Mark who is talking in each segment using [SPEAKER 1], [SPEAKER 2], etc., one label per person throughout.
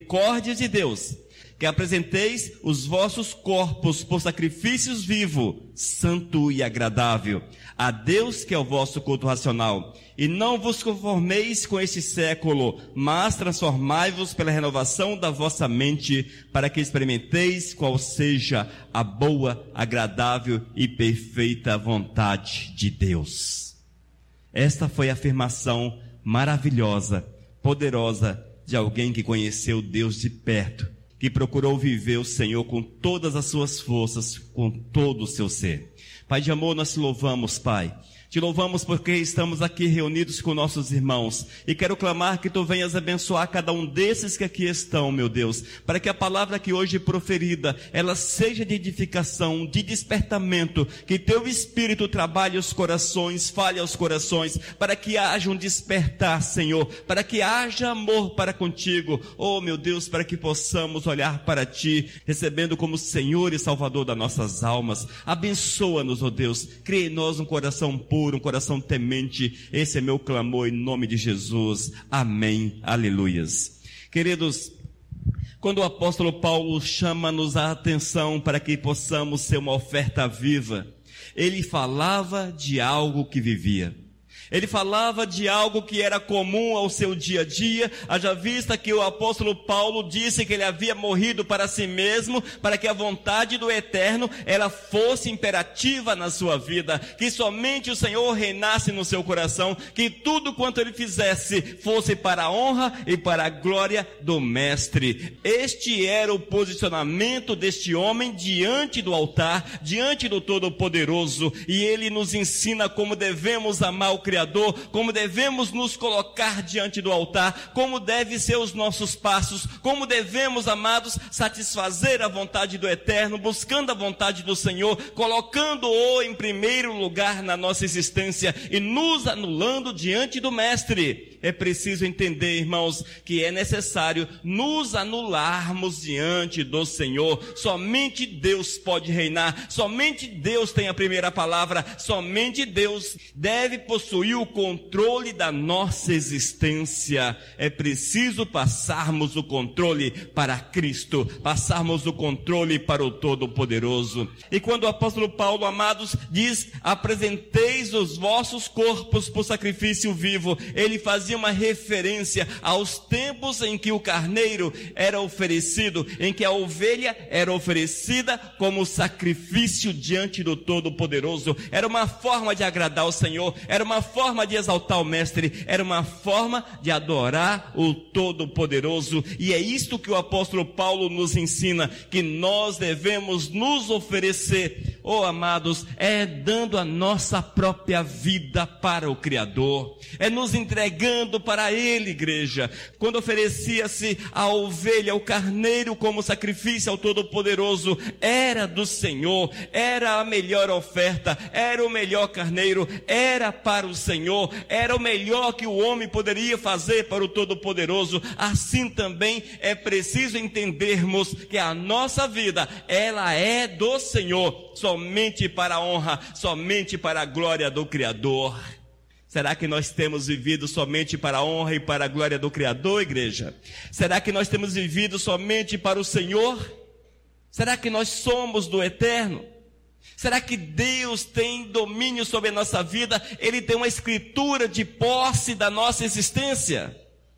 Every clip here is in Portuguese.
[SPEAKER 1] misericórdia de Deus, que apresenteis os vossos corpos por sacrifícios vivos, santo e agradável, a Deus que é o vosso culto racional. E não vos conformeis com este século, mas transformai-vos pela renovação da vossa mente, para que experimenteis qual seja a boa, agradável e perfeita vontade de Deus. Esta foi a afirmação maravilhosa, poderosa, de alguém que conheceu Deus de perto, que procurou viver o Senhor com todas as suas forças, com todo o seu ser. Pai de amor, nós te louvamos, Pai. Te louvamos porque estamos aqui reunidos com nossos irmãos. E quero clamar que Tu venhas abençoar cada um desses que aqui estão, meu Deus. Para que a palavra que hoje é proferida, ela seja de edificação, de despertamento. Que Teu Espírito trabalhe os corações, fale aos corações. Para que haja um despertar, Senhor. Para que haja amor para contigo. Oh, meu Deus, para que possamos olhar para Ti, recebendo como Senhor e Salvador das nossas almas. Abençoa-nos, oh Deus. Cria em nós um coração puro, um coração temente. Esse é meu clamor em nome de Jesus. Amém. Aleluias. Queridos, quando o apóstolo Paulo chama-nos a atenção para que possamos ser uma oferta viva, ele falava de algo que vivia. Ele falava de algo que era comum ao seu dia a dia, haja vista que o apóstolo Paulo disse que ele havia morrido para si mesmo, para que a vontade do Eterno, ela fosse imperativa na sua vida, que somente o Senhor reinasse no seu coração, que tudo quanto ele fizesse fosse para a honra e para a glória do Mestre. Este era o posicionamento deste homem diante do altar, diante do Todo-Poderoso, e ele nos ensina como devemos amar o Criador, como devemos nos colocar diante do altar, como devem ser os nossos passos, como devemos, amados, satisfazer a vontade do Eterno, buscando a vontade do Senhor, colocando-o em primeiro lugar na nossa existência e nos anulando diante do Mestre. É preciso entender, irmãos, que é necessário nos anularmos diante do Senhor. Somente Deus pode reinar, somente Deus tem a primeira palavra, somente Deus deve possuir o controle da nossa existência. É preciso passarmos o controle para Cristo, passarmos o controle para o Todo-Poderoso. E quando o apóstolo Paulo, amados, diz: apresenteis os vossos corpos por sacrifício vivo, ele fazia uma referência aos tempos em que o carneiro era oferecido, em que a ovelha era oferecida como sacrifício diante do Todo-Poderoso. Era uma forma de agradar ao Senhor, era uma forma de exaltar o Mestre, era uma forma de adorar o Todo-Poderoso. E é isto que o apóstolo Paulo nos ensina, que nós devemos nos oferecer, oh amados, é dando a nossa própria vida para o Criador, é nos entregando para Ele, igreja. Quando oferecia-se a ovelha, o carneiro como sacrifício ao Todo-Poderoso, era do Senhor, era a melhor oferta, era o melhor carneiro, era para o Senhor, era o melhor que o homem poderia fazer para o Todo-Poderoso. Assim também é preciso entendermos que a nossa vida, ela é do Senhor, somente para a honra, somente para a glória do Criador. Será que nós temos vivido somente para a honra e para a glória do Criador, igreja? Será que nós temos vivido somente para o Senhor? Será que nós somos do Eterno? Será que Deus tem domínio sobre a nossa vida? Ele tem uma escritura de posse da nossa existência?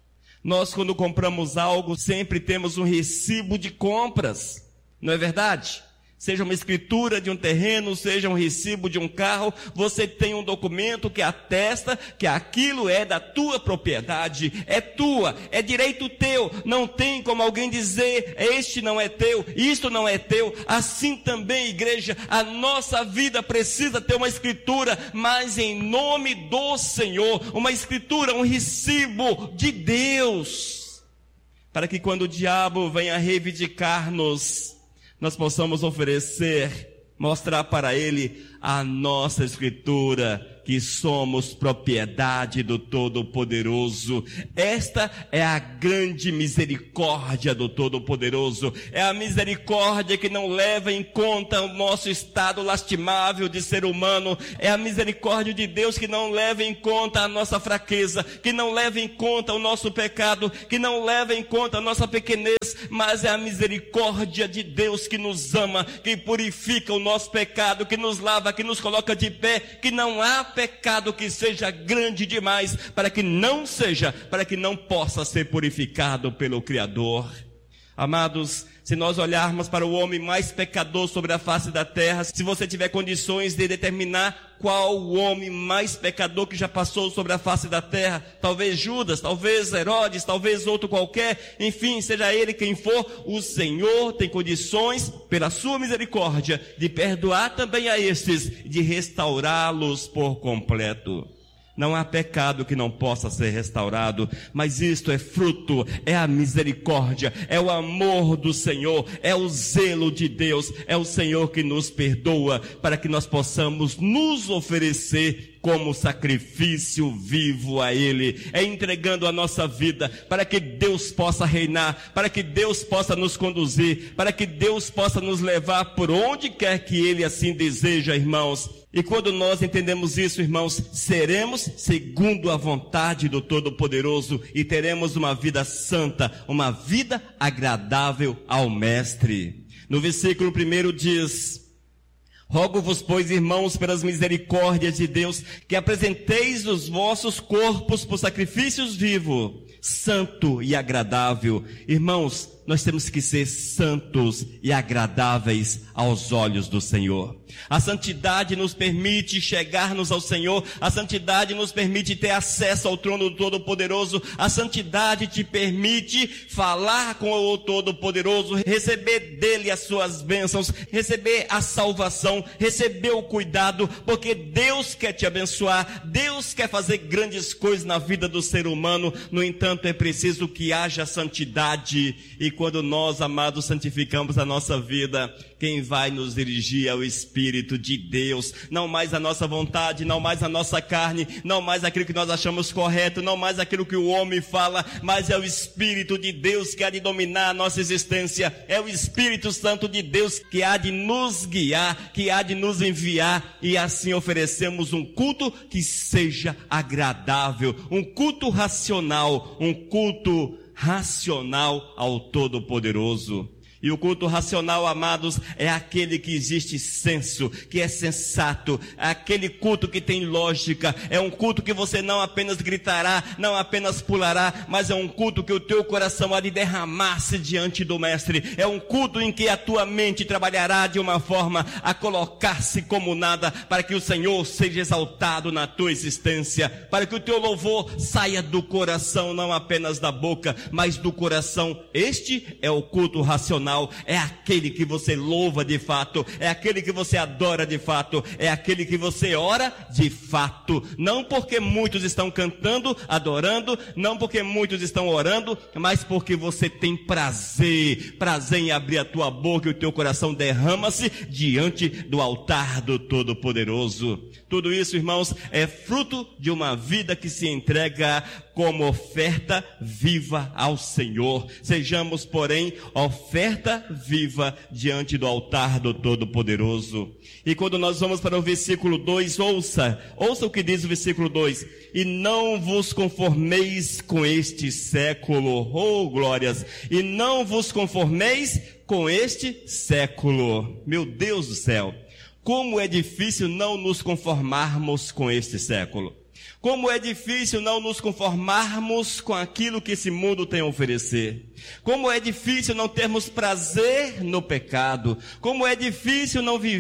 [SPEAKER 1] Nós, quando compramos algo, sempre temos um recibo de compras, não é verdade? Seja uma escritura de um terreno, seja um recibo de um carro, você tem um documento que atesta que aquilo é da tua propriedade, é tua, é direito teu. Não tem como alguém dizer: este não é teu, isto não é teu. Assim também, igreja, a nossa vida precisa ter uma escritura, mas em nome do Senhor, uma escritura, um recibo de Deus, para que quando o diabo venha reivindicar-nos, nós possamos oferecer, mostrar para ele a nossa Escritura, que somos propriedade do Todo-Poderoso. Esta é a grande misericórdia do Todo-Poderoso. É a misericórdia que não leva em conta o nosso estado lastimável de ser humano. É a misericórdia de Deus que não leva em conta a nossa fraqueza, que não leva em conta o nosso pecado, que não leva em conta a nossa pequenez, mas é a misericórdia de Deus que nos ama, que purifica o nosso pecado, que nos lava, que nos coloca de pé, que não há pecado que seja grande demais para que não possa ser purificado pelo Criador. Amados, se nós olharmos para o homem mais pecador sobre a face da terra, se você tiver condições de determinar qual o homem mais pecador que já passou sobre a face da terra, talvez Judas, talvez Herodes, talvez outro qualquer, enfim, seja ele quem for, o Senhor tem condições, pela sua misericórdia, de perdoar também a estes, de restaurá-los por completo. Não há pecado que não possa ser restaurado, mas isto é fruto, é a misericórdia, é o amor do Senhor, é o zelo de Deus, é o Senhor que nos perdoa, para que nós possamos nos oferecer como sacrifício vivo a Ele, é entregando a nossa vida, para que Deus possa reinar, para que Deus possa nos conduzir, para que Deus possa nos levar por onde quer que Ele assim deseja, irmãos. E quando nós entendemos isso, irmãos, seremos segundo a vontade do Todo-Poderoso e teremos uma vida santa, uma vida agradável ao Mestre. No versículo 1 diz: rogo-vos, pois, irmãos, pelas misericórdias de Deus, que apresenteis os vossos corpos por sacrifícios vivos, santo e agradável. Irmãos, nós temos que ser santos e agradáveis aos olhos do Senhor. A santidade nos permite chegar-nos ao Senhor, a santidade nos permite ter acesso ao trono do Todo-Poderoso, a santidade te permite falar com o Todo-Poderoso, receber dele as suas bênçãos, receber a salvação, receber o cuidado, porque Deus quer te abençoar, Deus quer fazer grandes coisas na vida do ser humano. No entanto, é preciso que haja santidade, e quando nós, amados, santificamos a nossa vida, quem vai nos dirigir é o Espírito de Deus, não mais a nossa vontade, não mais a nossa carne, não mais aquilo que nós achamos correto, não mais aquilo que o homem fala, mas é o Espírito de Deus que há de dominar a nossa existência, é o Espírito Santo de Deus que há de nos guiar, que há de nos enviar, e assim oferecemos um culto que seja agradável, um culto racional, ao Todo-Poderoso. E o culto racional, amados, é aquele que existe senso, que é sensato, é aquele culto que tem lógica, é um culto que você não apenas gritará, não apenas pulará, mas é um culto que o teu coração há de derramar-se diante do Mestre, é um culto em que a tua mente trabalhará de uma forma a colocar-se como nada, para que o Senhor seja exaltado na tua existência, para que o teu louvor saia do coração, não apenas da boca, mas do coração. Este é o culto racional. É aquele que você louva de fato, é aquele que você adora de fato, é aquele que você ora de fato, não porque muitos estão cantando, adorando, não porque muitos estão orando, mas porque você tem prazer em abrir a tua boca e o teu coração derrama-se diante do altar do Todo-Poderoso. Tudo isso, irmãos, é fruto de uma vida que se entrega como oferta viva ao Senhor. Sejamos, porém, oferta viva diante do altar do Todo-Poderoso. E quando nós vamos para o versículo 2, ouça o que diz o versículo 2: e não vos conformeis com este século, oh glórias, e não vos conformeis com este século. Meu Deus do céu, como é difícil não nos conformarmos com este século. Como é difícil não nos conformarmos com aquilo que esse mundo tem a oferecer. Como é difícil não termos prazer no pecado. Como é difícil não viver